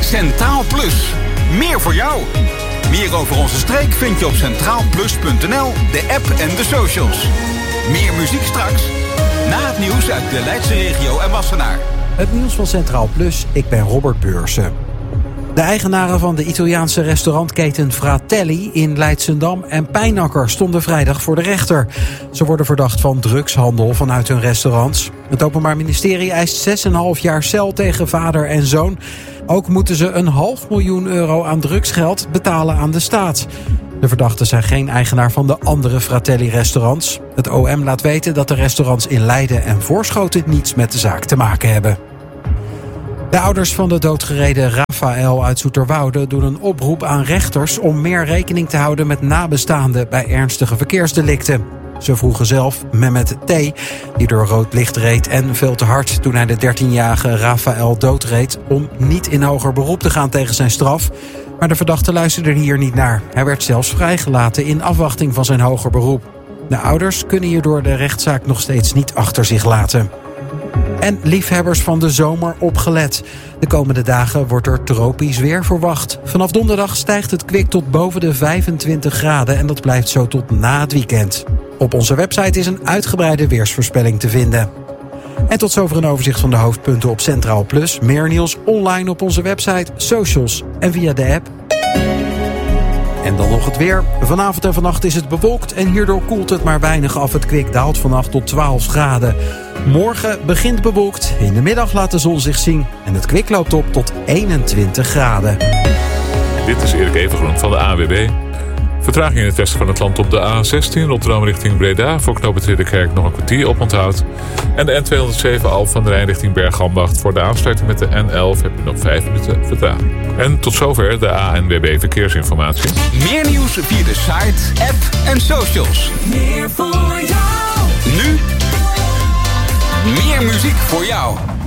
Centraal Plus. Meer voor jou. Meer over onze streek vind je op centraalplus.nl, de app en de socials. Meer muziek straks. Na het nieuws uit de Leidse regio en Wassenaar. Het nieuws van Centraal Plus, ik ben Robert Beursen. De eigenaren van de Italiaanse restaurantketen Fratelli in Leidschendam en Pijnacker stonden vrijdag voor de rechter. Ze worden verdacht van drugshandel vanuit hun restaurants. Het Openbaar Ministerie eist 6,5 jaar cel tegen vader en zoon. Ook moeten ze €500.000 aan drugsgeld betalen aan de staat. De verdachten zijn geen eigenaar van de andere Fratelli-restaurants. Het OM laat weten dat de restaurants in Leiden en Voorschoten niets met de zaak te maken hebben. De ouders van de doodgereden Rafael uit Zoeterwoude doen een oproep aan rechters om meer rekening te houden met nabestaanden bij ernstige verkeersdelicten. Ze vroegen zelf Mehmet T., die door rood licht reed en veel te hard toen hij de 13-jarige Rafael doodreed, om niet in hoger beroep te gaan tegen zijn straf. Maar de verdachte luisterde hier niet naar. Hij werd zelfs vrijgelaten in afwachting van zijn hoger beroep. De ouders kunnen hierdoor de rechtszaak nog steeds niet achter zich laten. En liefhebbers van de zomer opgelet. De komende dagen wordt er tropisch weer verwacht. Vanaf donderdag stijgt het kwik tot boven de 25 graden en dat blijft zo tot na het weekend. Op onze website is een uitgebreide weersvoorspelling te vinden. En tot zover een overzicht van de hoofdpunten op Centraal Plus. Meer nieuws online op onze website, socials en via de app. En dan nog het weer. Vanavond en vannacht is het bewolkt en hierdoor koelt het maar weinig af. Het kwik daalt vannacht tot 12 graden. Morgen begint bewolkt. In de middag laat de zon zich zien. En het kwik loopt op tot 21 graden. Dit is Erik Evengroen van de ANWB. Vertraging in het westen van het land op de A16 Rotterdam richting Breda. Voor knooppunt Ridderkerk nog een kwartier op onthoud. En de N207 Alphen van de Rijn richting Bergambacht. Voor de aansluiting met de N11 heb je nog 5 minuten vertraging. En tot zover de ANWB verkeersinformatie. Meer nieuws via de site, app en socials. Meer voor jou. Nu meer muziek voor jou.